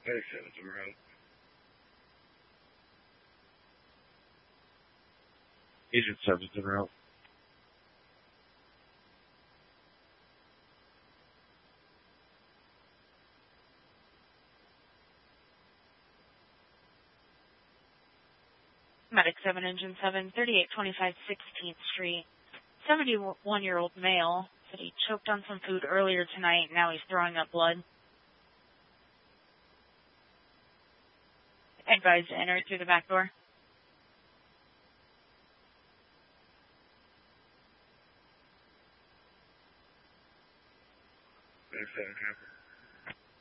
97 to route. Agent 7 to route. Medic 7, Engine 7, 3825 16th Street. 71-year-old male said he choked on some food earlier tonight. Now he's throwing up blood. Advised to enter through the back door. 97 traffic.